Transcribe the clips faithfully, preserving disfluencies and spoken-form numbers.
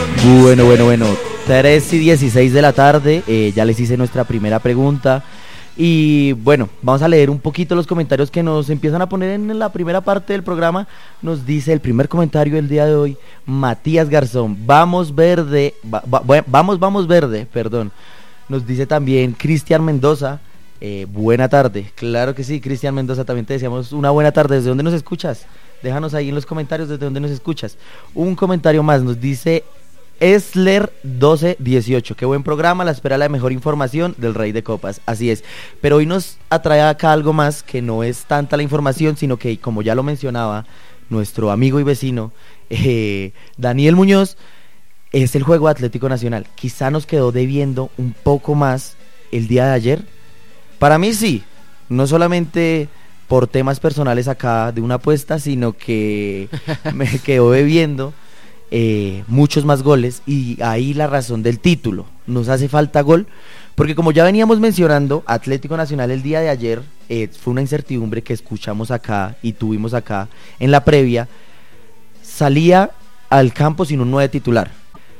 Bueno, bueno, bueno, tres y dieciséis de la tarde, eh, ya les hice nuestra primera pregunta y bueno, vamos a leer un poquito los comentarios que nos empiezan a poner en la primera parte del programa. Nos dice el primer comentario del día de hoy, Matías Garzón, vamos verde, va, va, vamos, vamos verde, perdón. Nos dice también Cristian Mendoza, eh, buena tarde, claro que sí, Cristian Mendoza, también te deseamos una buena tarde. ¿Desde dónde nos escuchas? Déjanos ahí en los comentarios desde dónde nos escuchas. Un comentario más, nos dice Esler doce dieciocho, qué buen programa, la espera la mejor información del Rey de Copas, así es, pero hoy nos atrae acá algo más, que no es tanta la información, sino que como ya lo mencionaba nuestro amigo y vecino eh, Daniel Muñoz, es el juego Atlético Nacional. Quizá nos quedó debiendo un poco más el día de ayer, para mí sí, no solamente por temas personales acá de una apuesta, sino que me quedó debiendo Eh, muchos más goles, y ahí la razón del título. Nos hace falta gol, porque como ya veníamos mencionando, Atlético Nacional el día de ayer eh, fue una incertidumbre que escuchamos acá y tuvimos acá en la previa. Salía al campo sin un nueve titular,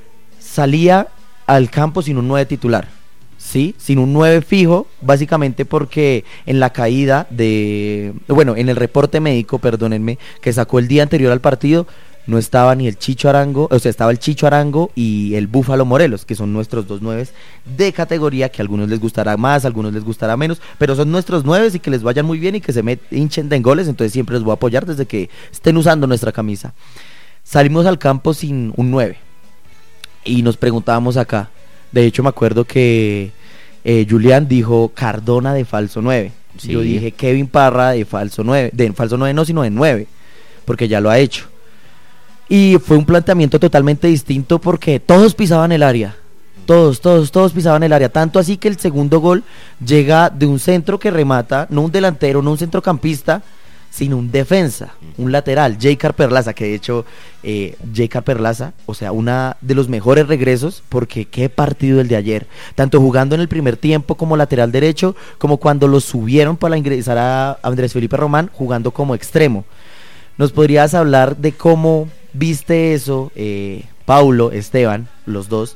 salía al campo sin un nueve titular, sí, sin un nueve fijo, básicamente porque en la caída de, bueno, en el reporte médico, perdónenme, que sacó el día anterior al partido, no estaba ni el Chicho Arango, o sea, estaba el Chicho Arango y el Búfalo Morelos, que son nuestros dos nueves de categoría, que a algunos les gustará más, a algunos les gustará menos, pero son nuestros nueves y que les vayan muy bien y que se met, hinchen de goles, entonces siempre les voy a apoyar desde que estén usando nuestra camisa. Salimos al campo sin un nueve y nos preguntábamos acá, de hecho me acuerdo que eh, Julián dijo Cardona de falso nueve, sí. Yo dije Kevin Parra de falso nueve, de falso nueve no, sino de nueve, porque ya lo ha hecho. Y fue un planteamiento totalmente distinto porque todos pisaban el área, todos, todos, todos pisaban el área, tanto así que el segundo gol llega de un centro que remata, no un delantero, no un centrocampista, sino un defensa, un lateral, Jaycar Perlaza, que de hecho eh, Jaycar Perlaza, o sea, una de los mejores regresos, porque qué partido el de ayer, tanto jugando en el primer tiempo como lateral derecho, como cuando lo subieron para ingresar a Andrés Felipe Román jugando como extremo. ¿Nos podrías hablar de cómo viste eso, eh, Paulo, Esteban, los dos,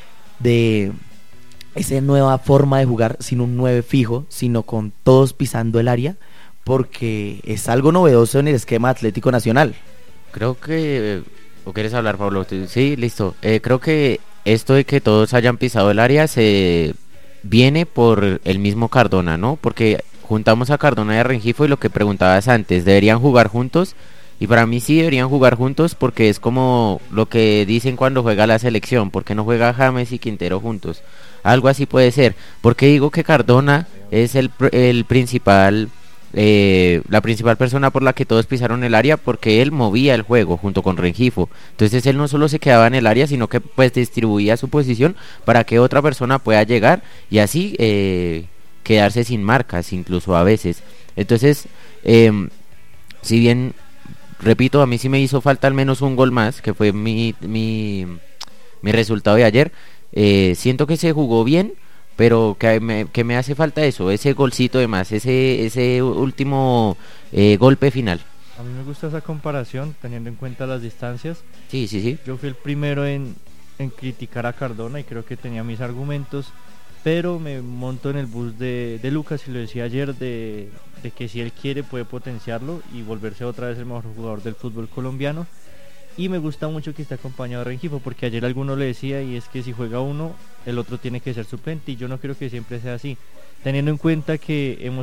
de esa nueva forma de jugar sin un nueve fijo, sino con todos pisando el área? Porque es algo novedoso en el esquema Atlético Nacional. Creo que... ¿O quieres hablar, Pablo? Sí, listo. Eh, creo que esto de que todos hayan pisado el área se viene por el mismo Cardona, ¿no? Porque juntamos a Cardona y a Rengifo y lo que preguntabas antes, ¿deberían jugar juntos? Y para mí sí deberían jugar juntos, porque es como lo que dicen cuando juega la selección, ¿por qué no juega James y Quintero juntos? Algo así puede ser. Porque digo que Cardona es el, el principal, eh, la principal persona por la que todos pisaron el área, porque él movía el juego junto con Rengifo. Entonces él no solo se quedaba en el área, sino que pues distribuía su posición para que otra persona pueda llegar y así eh, quedarse sin marcas, incluso a veces. Entonces, eh, si bien... repito, a mí sí me hizo falta al menos un gol más, que fue mi mi, mi resultado de ayer. Eh, siento que se jugó bien, pero que me, que me hace falta eso, ese golcito de más, ese ese último eh, golpe final. A mí me gusta esa comparación, teniendo en cuenta las distancias. Sí, sí, sí. Yo fui el primero en, en criticar a Cardona y creo que tenía mis argumentos, pero me monto en el bus de, de Lucas, y lo decía ayer, de, de que si él quiere puede potenciarlo y volverse otra vez el mejor jugador del fútbol colombiano. Y me gusta mucho que esté acompañado de Rengifo, porque ayer alguno le decía, y es que si juega uno, el otro tiene que ser suplente, y yo no creo que siempre sea así, teniendo en cuenta que hemos